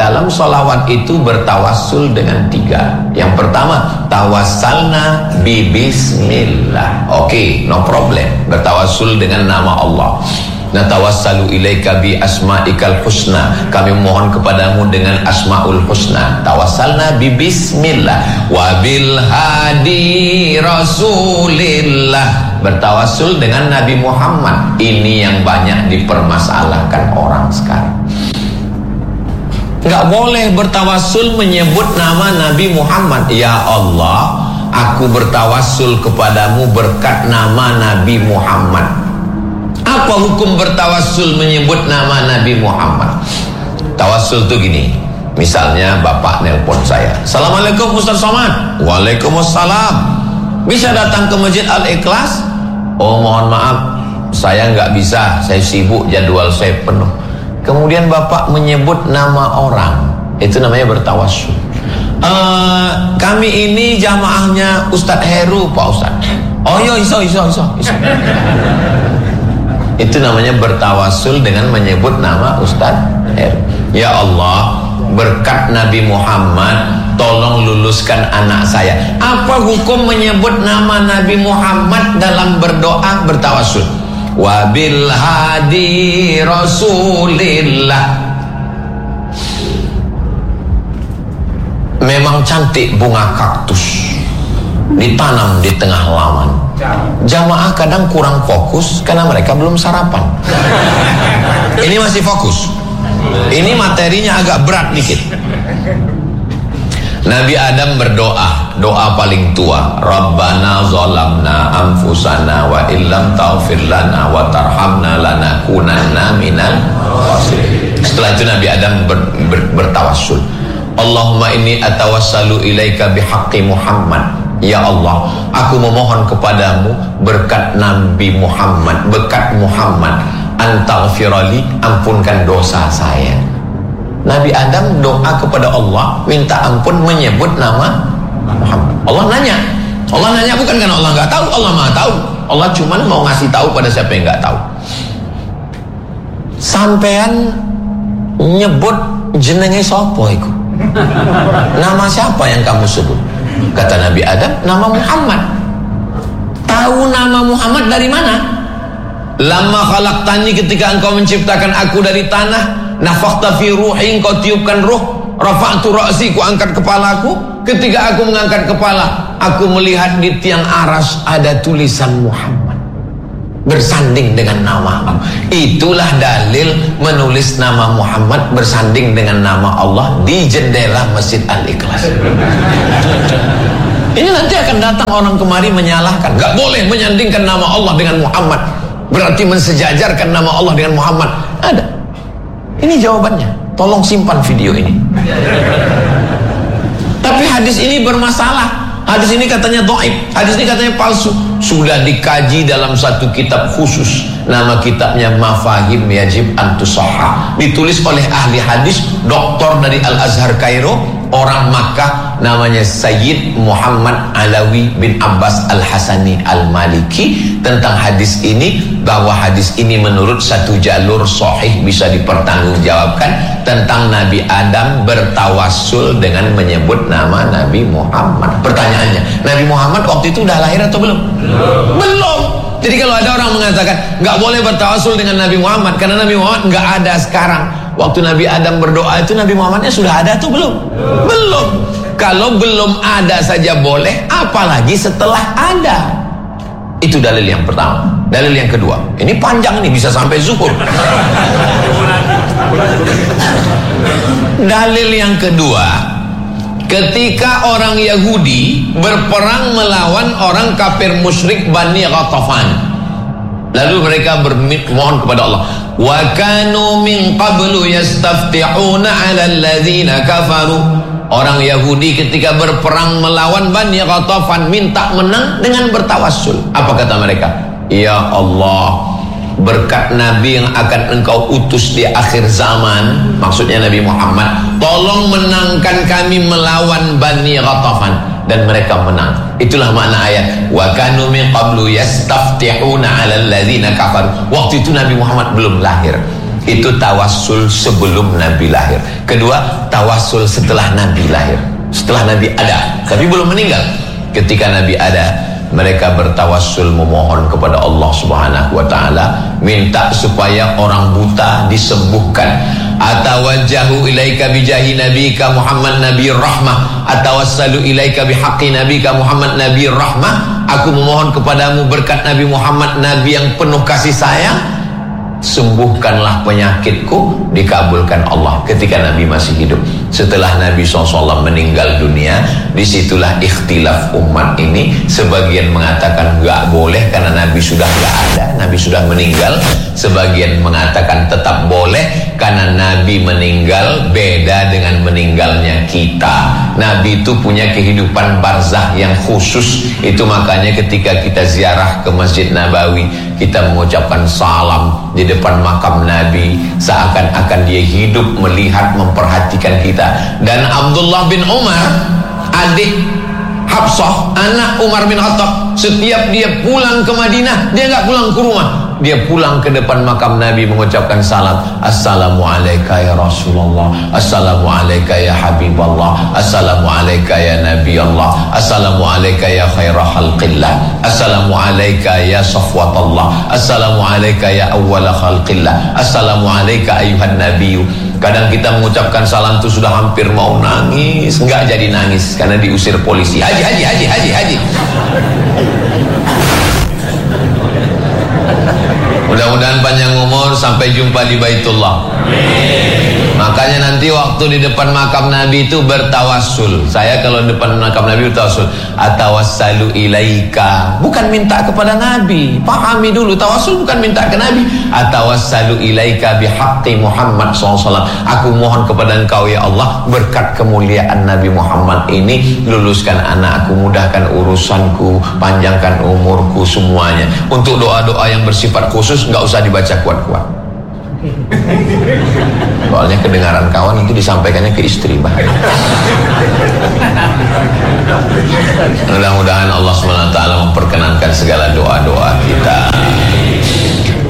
dalam sholawat itu bertawassul dengan 3. Yang pertama, tawassalna bi bismillah. Oke, no problem. Bertawassul dengan nama Allah. Natawassalu ilaika bi asma'ikal husna. Kami mohon kepadamu dengan asma'ul husna. Tawassalna bi bismillah wa bil hadi rasulillah. Bertawassul dengan Nabi Muhammad. Ini yang banyak dipermasalahkan orang sekarang. Enggak boleh bertawassul menyebut nama Nabi Muhammad. Ya Allah, aku bertawassul kepadamu berkat nama Nabi Muhammad. Apa hukum bertawassul menyebut nama Nabi Muhammad? Tawassul itu gini. Misalnya bapak nelpon saya, Assalamualaikum Ustaz Somad. Waalaikumsalam. Bisa datang ke Masjid Al-Ikhlas? Oh mohon maaf, saya nggak bisa, saya sibuk, jadwal saya penuh. Kemudian bapak menyebut nama orang, itu namanya bertawassul. Kami ini jamaahnya Ustadz Heru Pak Ustadz. Oh iya, iso. Itu namanya bertawassul dengan menyebut nama Ustadz Heru. Ya Allah, berkat Nabi Muhammad, tolong luluskan anak saya. Apa hukum menyebut nama Nabi Muhammad dalam berdoa bertawassul? Wabil hadi rasulillah. Memang cantik bunga kaktus ditanam di tengah halaman. Jamaah kadang kurang fokus karena mereka belum sarapan. Ini masih fokus. Ini materinya agak berat dikit. Nabi Adam berdoa, doa paling tua, Rabbana zalamna anfusana wa illam taghfir lana wa tarhamna lanakunanna minal khasirin. Setelah itu Nabi Adam bertawassul, Allahumma inni atawassalu ilaika bihaqqi Muhammad. Ya Allah, aku memohon kepadamu berkat Nabi Muhammad, berkat Muhammad, antaghfirali, ampunkan dosa saya. Nabi Adam doa kepada Allah, minta ampun menyebut nama Muhammad. Allah nanya bukan karena Allah nggak tahu, Allah maha tahu. Allah cuma mau ngasih tahu pada siapa yang nggak tahu. Sampean nyebut jenenge sapa iku? Nama siapa yang kamu sebut? Kata Nabi Adam, nama Muhammad. Tahu nama Muhammad dari mana? Lama khalaqtani, ketika engkau menciptakan aku dari tanah, nafakhta fi ruhi, engkau tiupkan ruh, rafa'tu ra'si, ku angkat kepalaku. Ketika aku mengangkat kepala, aku melihat di tiang aras ada tulisan Muhammad bersanding dengan nama Allah. Itulah dalil menulis nama Muhammad bersanding dengan nama Allah di jendela Masjid Al-Ikhlas. Ini nanti akan datang orang kemari menyalahkan, gak boleh menyandingkan nama Allah dengan Muhammad, berarti mensejajarkan nama Allah dengan Muhammad. Ada. Ini jawabannya. Tolong simpan video ini. Tapi hadis ini bermasalah. Hadis ini katanya dhaif, hadis ini katanya palsu. Sudah dikaji dalam satu kitab khusus. Nama kitabnya Mafahim Yajib Antusahha. Ditulis oleh ahli hadis, doktor dari Al-Azhar Kairo, orang Makkah, namanya Sayyid Muhammad Alawi bin Abbas Al-Hasani Al-Maliki. Tentang hadis ini, bahwa hadis ini menurut satu jalur sahih bisa dipertanggungjawabkan, tentang Nabi Adam bertawassul dengan menyebut nama Nabi Muhammad. Pertanyaannya, Nabi Muhammad waktu itu udah lahir atau belum? Belum. Jadi kalau ada orang mengatakan nggak boleh bertawassul dengan Nabi Muhammad karena Nabi Muhammad nggak ada sekarang, waktu Nabi Adam berdoa itu Nabi Muhammadnya sudah ada atau belum? Belum. Kalau belum ada saja boleh, apalagi setelah ada. Itu dalil yang pertama. Dalil yang kedua, ini panjang nih, bisa sampai zuhur. Dalil yang kedua, ketika orang Yahudi berperang melawan orang kafir musyrik Bani Ghatafan, lalu mereka bermohon kepada Allah, wa kanu min qablu yastaftihuna 'ala alladzina kafaru. Orang Yahudi ketika berperang melawan Bani Ghatafan minta menang dengan bertawassul. Apa kata mereka? Ya Allah, berkat Nabi yang akan engkau utus di akhir zaman, maksudnya Nabi Muhammad, tolong menangkan kami melawan Bani Ghatafan. Dan mereka menang. Itulah makna ayat wa kanu min qablu yastaftihuna 'alal ladzina kafaru. Waktu itu Nabi Muhammad belum lahir. Itu tawassul sebelum Nabi lahir. Kedua, tawassul setelah Nabi lahir. Setelah Nabi ada, tapi belum meninggal. Ketika Nabi ada, mereka bertawassul memohon kepada Allah Subhanahu wa taala, minta supaya orang buta disembuhkan. Atawajjahu ilaika bijahi nabika Muhammad nabi rahmah, atawassalu ilaika bihaqqi nabika Muhammad nabi rahmah. Aku memohon kepadamu berkat Nabi Muhammad, nabi yang penuh kasih sayang, sembuhkanlah penyakitku. Dikabulkan Allah ketika Nabi masih hidup. Setelah Nabi SAW meninggal dunia, disitulah ikhtilaf umat ini. Sebagian mengatakan gak boleh karena Nabi sudah gak ada, Nabi sudah meninggal. Sebagian mengatakan tetap boleh karena Nabi meninggal beda dengan meninggalnya kita. Nabi itu punya kehidupan barzah yang khusus. Itu makanya ketika kita ziarah ke Masjid Nabawi, kita mengucapkan salam di depan makam Nabi, seakan-akan dia hidup melihat, memperhatikan kita. Dan Abdullah bin Umar, adik Hafsah, anak Umar bin Khattab, setiap dia pulang ke Madinah, dia nggak pulang ke rumah, dia pulang ke depan makam Nabi mengucapkan salam. Assalamualaikum ya Rasulullah, Assalamualaikum ya Habiballah, Assalamualaikum ya Nabi Allah, Assalamualaikum ya khairah khalqillah, Assalamualaikum ya safwatallah, Assalamualaikum ya awwala khalqillah, Assalamualaikum ayuhan nabiyyu. Kadang kita mengucapkan salam itu sudah hampir mau nangis, nggak jadi nangis karena diusir polisi. Haji. Mudah-mudahan panjang umur sampai jumpa di Baitullah. Makanya nanti waktu di depan makam Nabi itu bertawassul. Saya kalau di depan makam Nabi bertawassul, atawassalu ilaika, bukan minta kepada Nabi. Pahami dulu, tawassul bukan minta ke Nabi. Atawassalu ilaika bihaqqi Muhammad SAW. Aku mohon kepada Engkau ya Allah, berkat kemuliaan Nabi Muhammad ini, luluskan anakku, mudahkan urusanku, panjangkan umurku, semuanya. Untuk doa-doa yang bersifat khusus nggak usah dibaca kuat-kuat. Soalnya kedengaran kawan nanti disampaikannya ke istri, bahaya.